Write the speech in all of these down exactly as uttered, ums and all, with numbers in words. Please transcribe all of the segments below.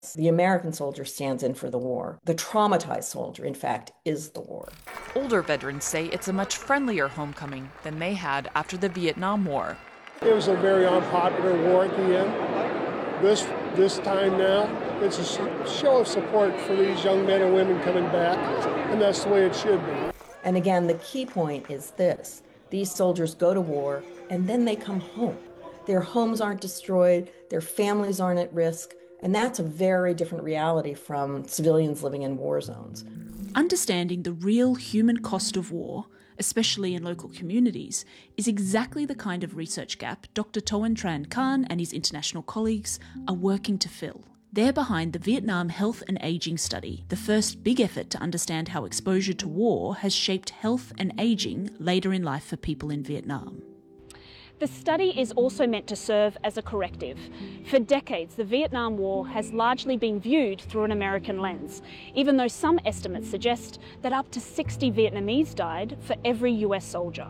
The American soldier stands in for the war. The traumatized soldier, in fact, is the war. Older veterans say it's a much friendlier homecoming than they had after the Vietnam War. It was a very unpopular war at the end. This, this time now, it's a show of support for these young men and women coming back, and that's the way it should be. And again, the key point is this. These soldiers go to war, and then they come home. Their homes aren't destroyed, their families aren't at risk, and that's a very different reality from civilians living in war zones. Understanding the real human cost of war, especially in local communities, is exactly the kind of research gap Doctor Toan Tran Khan and his international colleagues are working to fill. They're behind the Vietnam Health and Ageing Study, the first big effort to understand how exposure to war has shaped health and ageing later in life for people in Vietnam. The study is also meant to serve as a corrective. For decades, the Vietnam War has largely been viewed through an American lens, even though some estimates suggest that up to sixty Vietnamese died for every U S soldier.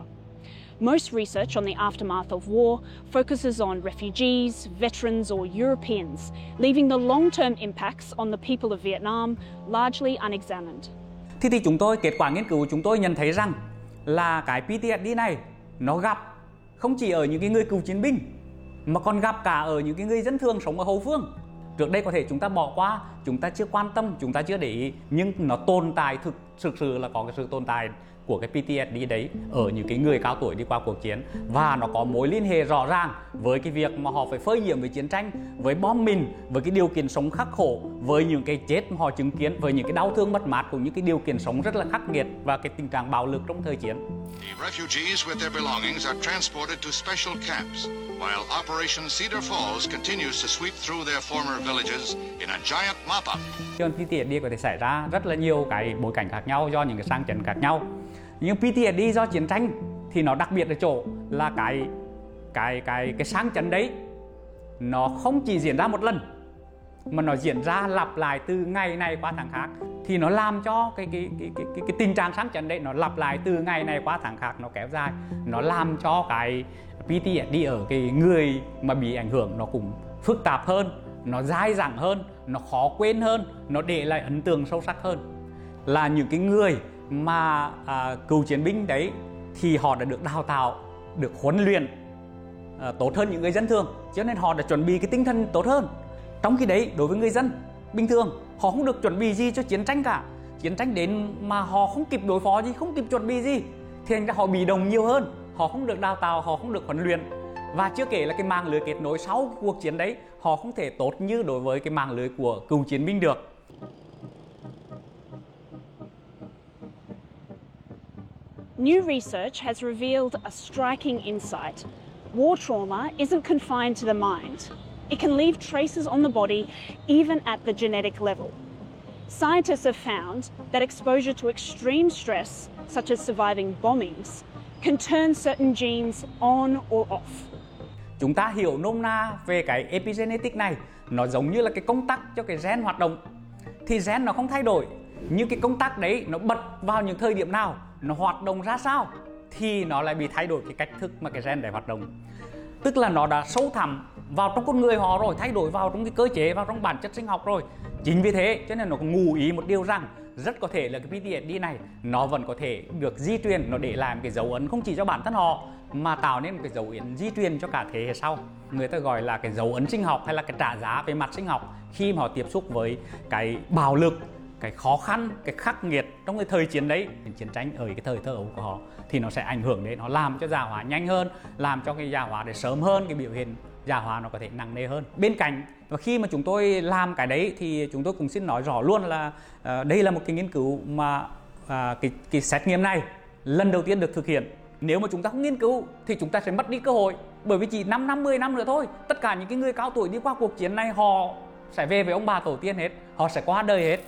Most research on the aftermath of war focuses on refugees, veterans or Europeans, leaving the long-term impacts on the people of Vietnam largely unexamined. Thì thì chúng tôi, kết quả nghiên cứu của chúng tôi nhận thấy rằng là cái pê tê ét đê này nó gặp không chỉ ở những cái người cựu chiến binh mà còn gặp cả ở những cái người dân thường sống ở hậu phương. Trước đây có thể chúng ta bỏ qua, chúng ta chưa quan tâm, chúng ta chưa để ý, nhưng nó tồn tại thực, thực sự là có cái sự tồn tại của cái pê tê ét đê đấy ở những cái người cao tuổi đi qua cuộc chiến, và nó có mối liên hệ rõ ràng với cái việc mà họ phải phơi nhiễm với chiến tranh, với bom mìn, với cái điều kiện sống khắc khổ, với những cái chết mà họ chứng kiến, với những cái đau thương mất mát của những cái điều kiện sống rất là khắc nghiệt và cái tình trạng bạo lực trong thời chiến. The refugees with their belongings are transported to special camps, while Operation Cedar Falls continues to sweep through their former villages in a giant mop-up. Cho nên pê tê ét đê có thể xảy ra rất là nhiều cái bối cảnh khác nhau do những cái sang chấn khác nhau. Nhưng pê tê ét đê do chiến tranh thì nó đặc biệt ở chỗ là cái cái cái cái sang chấn đấy nó không chỉ diễn ra một lần mà nó diễn ra lặp lại từ ngày này qua tháng khác, thì nó làm cho cái cái cái cái cái, cái tình trạng sang chấn đấy nó lặp lại từ ngày này qua tháng khác, nó kéo dài, nó làm cho cái pê tê ét đê ở cái người mà bị ảnh hưởng nó cũng phức tạp hơn, nó dai dẳng hơn, nó khó quên hơn, nó để lại ấn tượng sâu sắc hơn. Là những cái người mà à, cựu chiến binh đấy thì họ đã được đào tạo, được huấn luyện à, tốt hơn những người dân thường, cho nên họ đã chuẩn bị cái tinh thần tốt hơn. Trong khi đấy, đối với người dân bình thường, họ không được chuẩn bị gì cho chiến tranh cả. Chiến tranh đến mà họ không kịp đối phó gì, không kịp chuẩn bị gì, thì thành ra họ bị động nhiều hơn. Họ không được đào tạo, họ không được huấn luyện. Và chưa kể là cái mạng lưới kết nối sau cuộc chiến đấy, họ không thể tốt như đối với cái mạng lưới của cựu chiến binh được. New research has revealed a striking insight. War trauma isn't confined to the mind. It can leave traces on the body even at the genetic level. Scientists have found that exposure to extreme stress, such as surviving bombings, can turn certain genes on or off. Chúng ta hiểu nôm na về cái epigenetic này, nó giống như là cái công tắc cho cái gen hoạt động. Thì gen nó không thay đổi, nhưng cái công tắc đấy nó bật vào những thời điểm nào, nó hoạt động ra sao thì nó lại bị thay đổi cái cách thức mà cái gen đấy hoạt động. Tức là nó đã sâu thẳm vào trong con người họ rồi, thay đổi vào trong cái cơ chế, vào trong bản chất sinh học rồi. Chính vì thế cho nên nó ngụ ý một điều rằng rất có thể là cái pê tê ét đê này nó vẫn có thể được di truyền, nó để lại một cái dấu ấn không chỉ cho bản thân họ mà tạo nên một cái dấu ấn di truyền cho cả thế hệ sau. Người ta gọi là cái dấu ấn sinh học hay là cái trả giá về mặt sinh học khi mà họ tiếp xúc với cái bạo lực, cái khó khăn, cái khắc nghiệt trong cái thời chiến đấy, chiến tranh ở cái thời thơ ấu của họ, thì nó sẽ ảnh hưởng đến, nó làm cho già hóa nhanh hơn, làm cho cái già hóa để sớm hơn, cái biểu hiện già hóa nó có thể nặng nề hơn. Bên cạnh, và khi mà chúng tôi làm cái đấy thì chúng tôi cũng xin nói rõ luôn là uh, đây là một cái nghiên cứu mà uh, cái, cái xét nghiệm này lần đầu tiên được thực hiện. Nếu mà chúng ta không nghiên cứu thì chúng ta sẽ mất đi cơ hội, bởi vì chỉ năm năm, mười năm nữa thôi, tất cả những cái người cao tuổi đi qua cuộc chiến này họ sẽ về với ông bà tổ tiên hết, họ sẽ qua đời hết.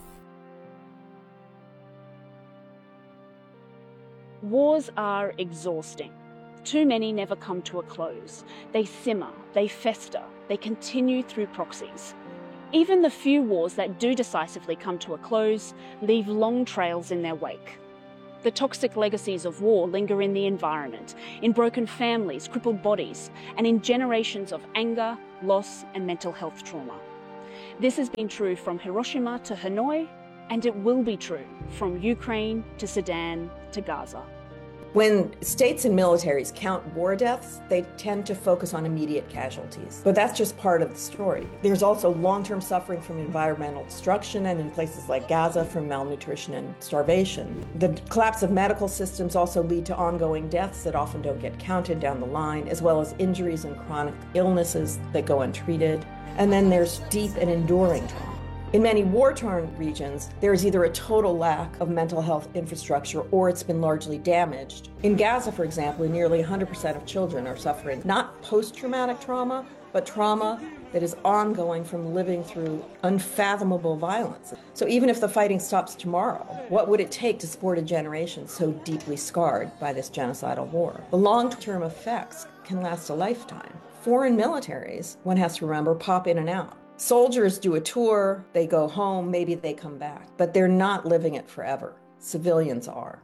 Wars are exhausting. Too many never come to a close. They simmer, they fester, they continue through proxies. Even the few wars that do decisively come to a close leave long trails in their wake. The toxic legacies of war linger in the environment, in broken families, crippled bodies, and in generations of anger, loss, and mental health trauma. This has been true from Hiroshima to Hanoi, and it will be true from Ukraine to Sudan to Gaza. When states and militaries count war deaths, they tend to focus on immediate casualties. But that's just part of the story. There's also long-term suffering from environmental destruction, and in places like Gaza from malnutrition and starvation. The collapse of medical systems also lead to ongoing deaths that often don't get counted down the line, as well as injuries and chronic illnesses that go untreated. And then there's deep and enduring trauma. In many war-torn regions, there is either a total lack of mental health infrastructure or it's been largely damaged. In Gaza, for example, nearly one hundred percent of children are suffering not post-traumatic trauma, but trauma that is ongoing from living through unfathomable violence. So even if the fighting stops tomorrow, what would it take to support a generation so deeply scarred by this genocidal war? The long-term effects can last a lifetime. Foreign militaries, one has to remember, pop in and out. Soldiers do a tour, they go home, maybe they come back, but they're not living it forever. Civilians are.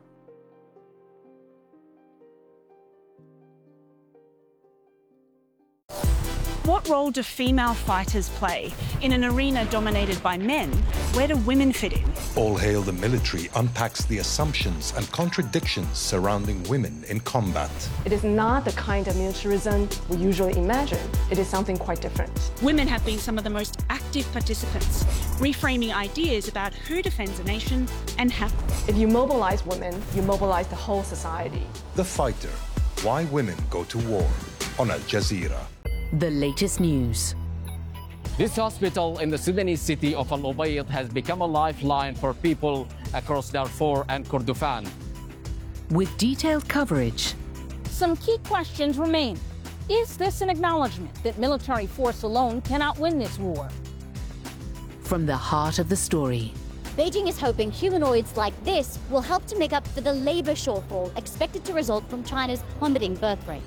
What role do female fighters play in an arena dominated by men? Where do women fit in? All Hail the Military unpacks the assumptions and contradictions surrounding women in combat. It is not the kind of militarism we usually imagine. It is something quite different. Women have been some of the most active participants, reframing ideas about who defends a nation and how. If you mobilize women, you mobilize the whole society. The Fighter, Why Women Go to War, on Al Jazeera. The latest news. This hospital in the Sudanese city of Al Ubayd has become a lifeline for people across Darfur and Kordofan. With detailed coverage. Some key questions remain. Is this an acknowledgement that military force alone cannot win this war? From the heart of the story. Beijing is hoping humanoids like this will help to make up for the labor shortfall expected to result from China's plummeting birth rate.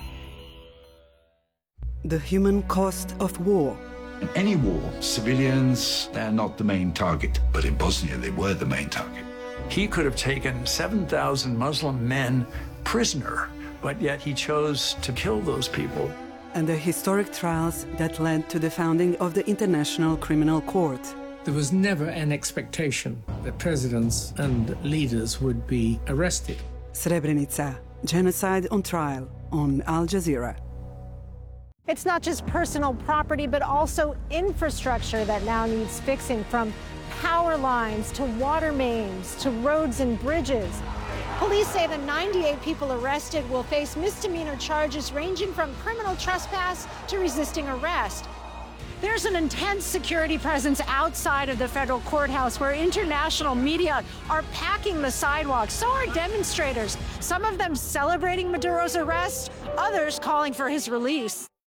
The human cost of war. In any war, civilians are not the main target, but in Bosnia they were the main target. He could have taken seven thousand Muslim men prisoner, but yet he chose to kill those people. And the historic trials that led to the founding of the International Criminal Court. There was never an expectation that presidents and leaders would be arrested. Srebrenica, genocide on trial on Al Jazeera. It's not just personal property, but also infrastructure that now needs fixing, from power lines to water mains to roads and bridges. Police say the ninety-eight people arrested will face misdemeanor charges ranging from criminal trespass to resisting arrest. There's an intense security presence outside of the federal courthouse where international media are packing the sidewalks. So are demonstrators, some of them celebrating Maduro's arrest, others calling for his release.